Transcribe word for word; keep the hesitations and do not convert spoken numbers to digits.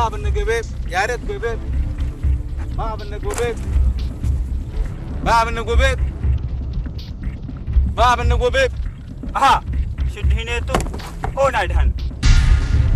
باب النقبيب يا ريت قبيب باب النقبيب باب النقبيب باب النقبيب ها شد هنيتو هون عدهن